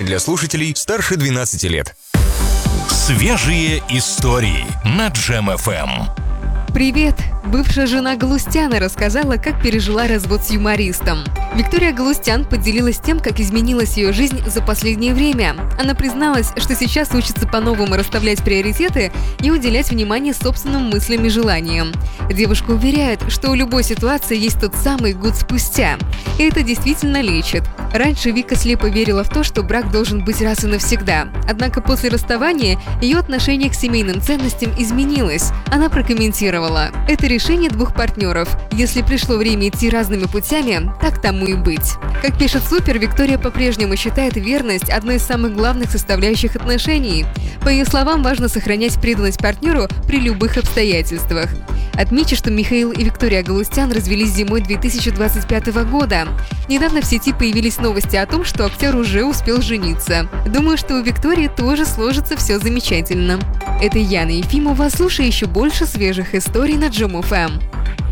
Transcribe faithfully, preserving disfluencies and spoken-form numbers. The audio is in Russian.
для слушателей старше двенадцати лет. Свежие истории на Джем эф эм. Привет! Бывшая жена Галустяна рассказала, как пережила развод с юмористом. Виктория Галустян поделилась тем, как изменилась ее жизнь за последнее время. Она призналась, что сейчас учится по-новому расставлять приоритеты и уделять внимание собственным мыслям и желаниям. Девушка уверяет, что у любой ситуации есть тот самый год спустя. И это действительно лечит. Раньше Вика слепо верила в то, что брак должен быть раз и навсегда. Однако после расставания ее отношение к семейным ценностям изменилось. Она прокомментировала: «Это решение двух партнеров. Если пришло время идти разными путями, так тому и быть». Как пишет Супер, Виктория по-прежнему считает верность одной из самых главных составляющих отношений. По ее словам, важно сохранять преданность партнеру при любых обстоятельствах. Отмечу, что Михаил и Виктория Галустян развелись зимой две тысячи двадцать пятого года. Недавно в сети появились новости о том, что актер уже успел жениться. Думаю, что у Виктории тоже сложится все замечательно. Это Яна Ефимова. Слушай еще больше свежих историй на Джем эф эм.